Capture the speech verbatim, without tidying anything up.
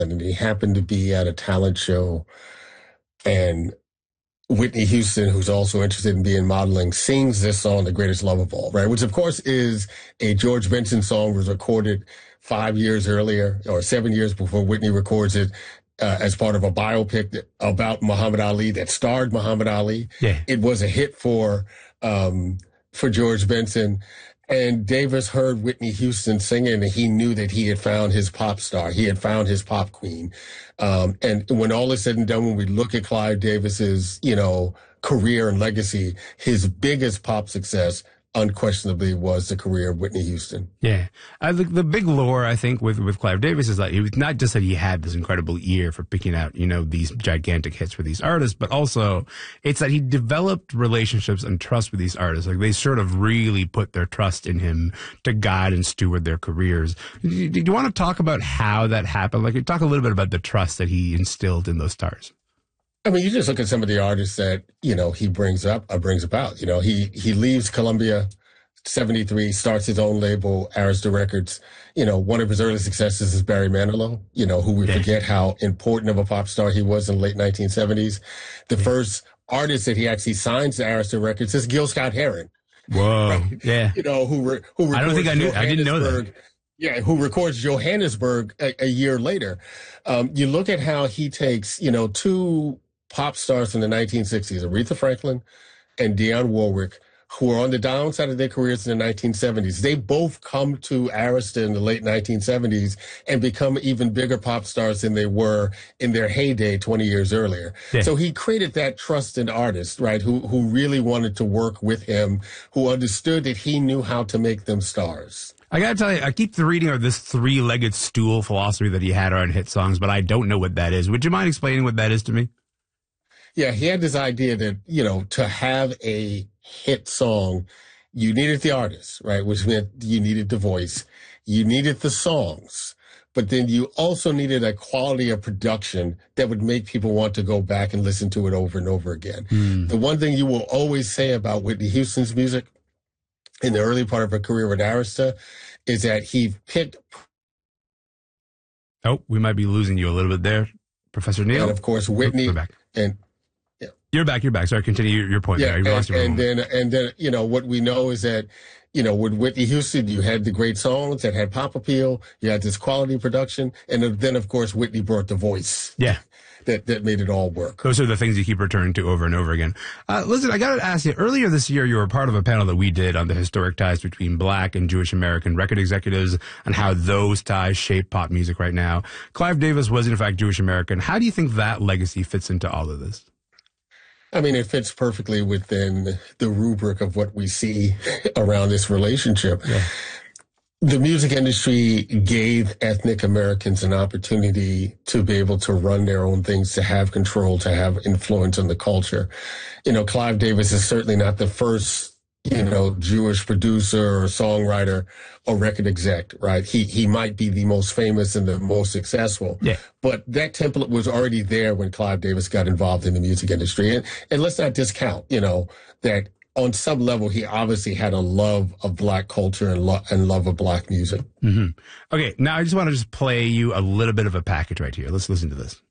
and he happened to be at a talent show, and Whitney Houston, who's also interested in being modeling, sings this song, The Greatest Love of All, right? Which, of course, is a George Benson song, was recorded five years earlier or seven years before Whitney records it uh, as part of a biopic that, about Muhammad Ali that starred Muhammad Ali. Yeah. It was a hit for um, for George Benson. And Davis heard Whitney Houston singing, and he knew that he had found his pop star. He had found his pop queen. Um, and when all is said and done, when we look at Clive Davis's, you know, career and legacy, his biggest pop success unquestionably was the career of Whitney Houston. Yeah. Uh, the, the big lore, I think, with, with Clive Davis is that it was not just that he had this incredible ear for picking out, you know, these gigantic hits for these artists, but also it's that he developed relationships and trust with these artists. Like, they sort of really put their trust in him to guide and steward their careers. Do you, do you want to talk about how that happened? Like, talk a little bit about the trust that he instilled in those stars. I mean, you just look at some of the artists that, you know, he brings up, or brings about. You know, he, he leaves Columbia, seventy-three, starts his own label, Arista Records. You know, one of his early successes is Barry Manilow, you know, who we yeah. forget how important of a pop star he was in the late nineteen seventies. The yeah. first artist that he actually signs to Arista Records is Gil Scott-Heron. Whoa. Right? Yeah. You know, who, re, who I don't think I knew, I didn't know that. Yeah, who records Johannesburg a, a year later. Um, you look at how he takes, you know, two pop stars from the nineteen sixties, Aretha Franklin and Dionne Warwick, who were on the downside of their careers in the nineteen seventies. They both come to Arista in the late nineteen seventies and become even bigger pop stars than they were in their heyday twenty years earlier. Yeah. So he created that trusted artist, right, who, who really wanted to work with him, who understood that he knew how to make them stars. I gotta tell you, I keep reading of this three-legged stool philosophy that he had on hit songs, but I don't know what that is. Would you mind explaining what that is to me? Yeah, he had this idea that, you know, to have a hit song, you needed the artist, right? Which meant you needed the voice, you needed the songs, but then you also needed a quality of production that would make people want to go back and listen to it over and over again. Mm. The one thing you will always say about Whitney Houston's music in the early part of her career with Arista is that he picked. Oh, we might be losing you a little bit there, Professor Neil. And of course, Whitney. We're back. And You're back. You're back. Sorry, continue your, your point. Yeah, there. You and, and then and then you know what we know is that, you know, with Whitney Houston, you had the great songs that had pop appeal. You had this quality production, and then of course Whitney brought the voice. Yeah. That, that made it all work. Those are the things you keep returning to over and over again. Uh, listen, I got to ask you, earlier this year, you were part of a panel that we did on the historic ties between Black and Jewish American record executives and how those ties shape pop music right now. Clive Davis was, in fact, Jewish American. How do you think that legacy fits into all of this? I mean, it fits perfectly within the rubric of what we see around this relationship. Yeah. The music industry gave ethnic Americans an opportunity to be able to run their own things, to have control, to have influence on the culture. You know, Clive Davis is certainly not the first, you know, Jewish producer or songwriter or record exec, right? He he might be the most famous and the most successful. Yeah. But that template was already there when Clive Davis got involved in the music industry. And, and let's not discount, you know, that on some level, he obviously had a love of Black culture and, lo- and love of Black music. Mm-hmm. Okay, now I just want to just play you a little bit of a package right here. Let's listen to this.